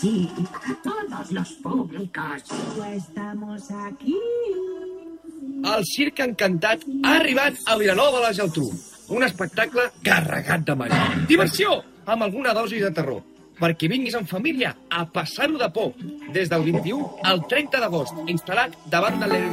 Sí, todos los públicos. Estamos aquí. El Circ Encantat ha arribat a Vilanova de la Geltrú. Un espectacle carregat de màgia. Diversió, amb alguna dosi de terror. Perquè vinguis en família a passar-ho de por. Des del 21 al 30 d'agost, instal·lat davant de